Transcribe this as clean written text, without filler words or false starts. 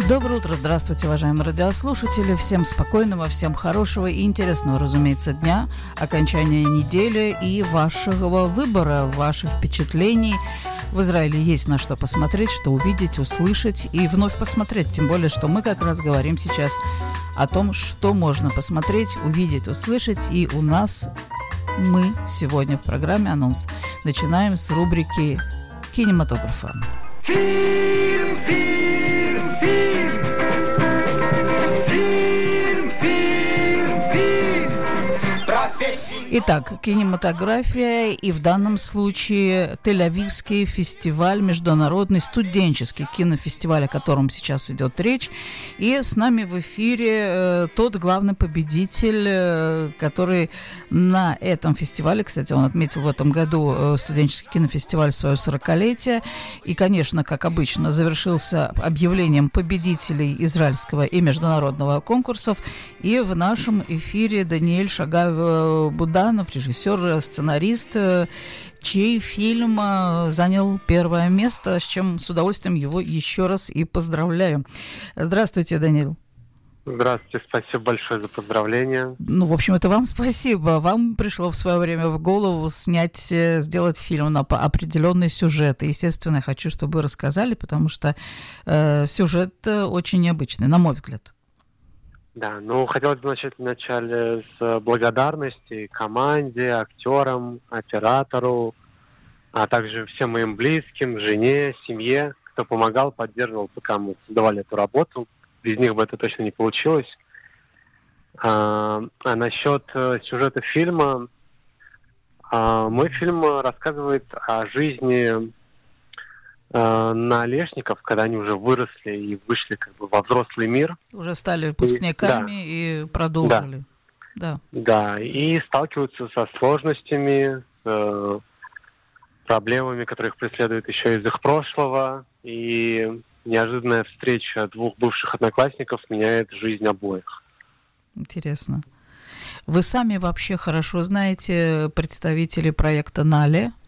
Доброе утро, здравствуйте, уважаемые радиослушатели. Всем спокойного, всем хорошего и интересного, разумеется, дня, окончания недели и вашего выбора, ваших впечатлений. В Израиле есть на что посмотреть, что увидеть, услышать и вновь посмотреть. Тем более, что мы как раз говорим сейчас о том, что можно посмотреть, увидеть, услышать. И у нас мы сегодня в программе «Анонс» начинаем с рубрики «Кинематографа». Фильм, фильм, фильм. Фильм, фильм, фильм. Профессия. Итак, кинематография и в данном случае Тель-Авивский фестиваль, международный студенческий кинофестиваль, о котором сейчас идет речь. И с нами в эфире тот главный победитель, который на этом фестивале, кстати, он отметил в этом году студенческий кинофестиваль свое 40-летие. И, конечно, как обычно, завершился объявлением победителей израильского и международного конкурсов. И в нашем эфире Даниэль Шагаев-Буданов, режиссер, сценарист, чей фильм занял первое место, с чем с удовольствием его еще раз и поздравляю. Здравствуйте, Даниэль. Здравствуйте, спасибо большое за поздравления. В общем, это вам спасибо. Вам пришло в свое время в голову сделать фильм на определенный сюжет. И, естественно, я хочу, чтобы вы рассказали, потому что сюжет очень необычный, на мой взгляд. Да, хотелось бы начать вначале с благодарности команде, актерам, оператору, а также всем моим близким, жене, семье, кто помогал, поддерживал, пока мы создавали эту работу. Без них бы это точно не получилось. А насчет сюжета фильма, мой фильм рассказывает о жизни налешников, когда они уже выросли и вышли во взрослый мир. Уже стали выпускниками и продолжили. Да, и сталкиваются со сложностями, с проблемами, которые их преследуют еще из их прошлого. И неожиданная встреча двух бывших одноклассников меняет жизнь обоих. Интересно. Вы сами вообще хорошо знаете представителей проекта «Нале»,